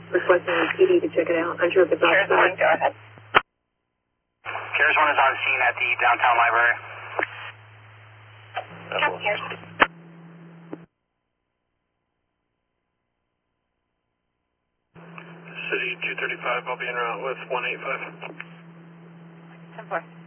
requesting a PD to check it out. I drove it Sheriff's 1, outside. go ahead. Sheriff's 1 is on scene at the downtown library. Copy here. City 235, I'll be en route with 185. 10-4.